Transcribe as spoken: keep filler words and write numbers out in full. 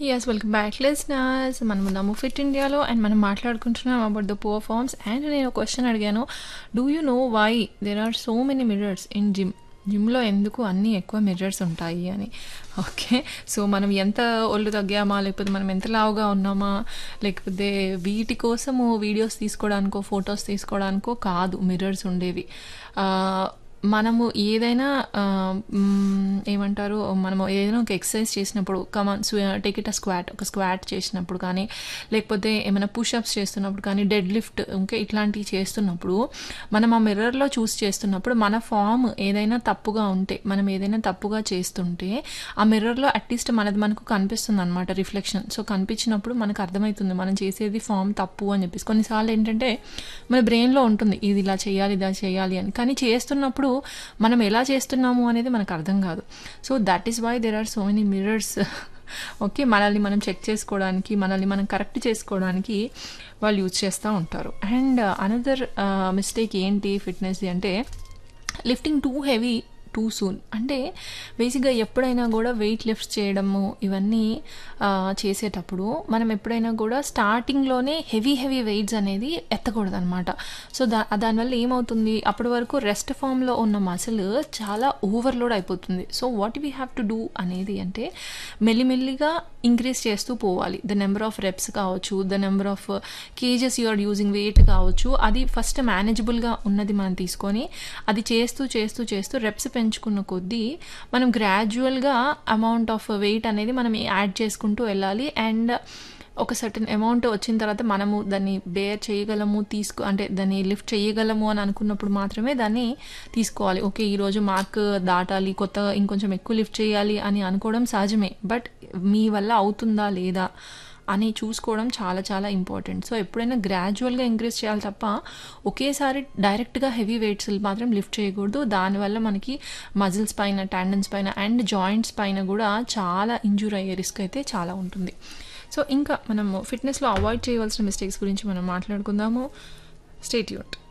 Yes, welcome back listeners. మనం ఉన్నాము fit ఇండియాలో అండ్ మనం మాట్లాడుకుంటున్నాం about the poor forms and నేను క్వశ్చన్ అడిగాను, do you know why there are so many mirrors in gym? జిమ్లో ఎందుకు అన్నీ ఎక్కువ మిర్రర్స్ ఉంటాయి అని. ఓకే, సో మనం ఎంత ఒళ్ళు తగ్గామా, లేకపోతే మనం ఎంత లావుగా ఉన్నామా, లేకపోతే వీటి కోసము వీడియోస్ తీసుకోవడానికో ఫొటోస్ తీసుకోవడానికో కాదు మిర్రర్స్ ఉండేవి. మనము ఏదైనా ఏమంటారు, మనము ఏదైనా ఒక ఎక్సర్సైజ్ చేసినప్పుడు, come on take it a squat, ఒక స్క్వాట్ చేసినప్పుడు కానీ, లేకపోతే ఏమైనా పుషప్స్ చేస్తున్నప్పుడు కానీ, డెడ్ లిఫ్ట్ ఇంకా ఇట్లాంటివి చేస్తున్నప్పుడు మనం ఆ మిర్రర్లో చూసి చేస్తున్నప్పుడు మన ఫామ్ ఏదైనా తప్పుగా ఉంటే, మనం ఏదైనా తప్పుగా చేస్తుంటే ఆ మిర్రర్లో అట్లీస్ట్ మనది మనకు కనిపిస్తుంది అనమాట, రిఫ్లెక్షన్. సో కనిపించినప్పుడు మనకు అర్థమవుతుంది మనం చేసేది ఫామ్ తప్పు అని చెప్పేసి. కొన్నిసార్లు ఏంటంటే మన బ్రెయిన్లో ఉంటుంది ఇది ఇలా చేయాలి ఇలా చేయాలి అని, కానీ చేస్తున్నప్పుడు మనం ఎలా చేస్తున్నాము అనేది మనకు అర్థం కాదు. So that is why there are so many mirrors. Okay, మనల్ని మనం చెక్ చేసుకోవడానికి, మనల్ని మనం కరెక్ట్ చేసుకోవడానికి వాళ్ళు యూజ్ చేస్తూ ఉంటారు. అండ్ అనదర్ మిస్టేక్ ఏంటి ఫిట్నెస్ది అంటే, lifting too heavy two soon. అంటే బేసిక్గా ఎప్పుడైనా కూడా వెయిట్ లిఫ్ట్ చేయడము ఇవన్నీ చేసేటప్పుడు మనం ఎప్పుడైనా కూడా స్టార్టింగ్లోనే హెవీ హెవీ వెయిట్స్ అనేది ఎత్తకూడదు అనమాట. సో దా దానివల్ల ఏమవుతుంది, అప్పటి వరకు రెస్ట్ ఫామ్లో ఉన్న మసిల్ చాలా ఓవర్లోడ్ అయిపోతుంది. So what we have to do అనేది అంటే, మెల్లిమెల్లిగా ఇంక్రీజ్ చేస్తూ పోవాలి. ద నెంబర్ ఆఫ్ రెప్స్ కావచ్చు, the number of kgs you are using wait కావచ్చు, అది ఫస్ట్ మేనేజబుల్గా ఉన్నది మనం తీసుకొని అది చేస్తూ చేస్తూ చేస్తూ రెప్స్ పెంచుకున్న కొద్దీ మనం గ్రాడ్యువల్గా అమౌంట్ ఆఫ్ వెయిట్ అనేది మనం యాడ్ చేసుకుంటూ వెళ్ళాలి. అండ్ ఒక సర్టన్ అమౌంట్ వచ్చిన తర్వాత మనము దాన్ని బేర్ చేయగలము, తీసుకో అంటే దాన్ని లిఫ్ట్ చేయగలము అని అనుకున్నప్పుడు మాత్రమే దాన్ని తీసుకోవాలి. ఓకే, ఈరోజు మార్క్ దాటాలి, కొత్త ఇంకొంచెం ఎక్కువ లిఫ్ట్ చేయాలి అని అనుకోవడం సహజమే, బట్ మీ వల్ల అవుతుందా లేదా అని చూసుకోవడం చాలా చాలా ఇంపార్టెంట్. సో ఎప్పుడైనా గ్రాడ్యువల్గా ఇంక్రీజ్ చేయాలి తప్ప ఒకేసారి డైరెక్ట్గా హెవీ వెయిట్స్ మాత్రం లిఫ్ట్ చేయకూడదు. దానివల్ల మనకి మజిల్స్ పైన, టెండన్స్ పైన అండ్ జాయింట్స్ పైన కూడా చాలా ఇంజూర్ అయ్యే రిస్క్ అయితే చాలా ఉంటుంది. సో ఇంకా మనము ఫిట్నెస్లో అవాయిడ్ చేయవలసిన మిస్టేక్స్ గురించి మనం మాట్లాడుకుందాము. Stay tuned.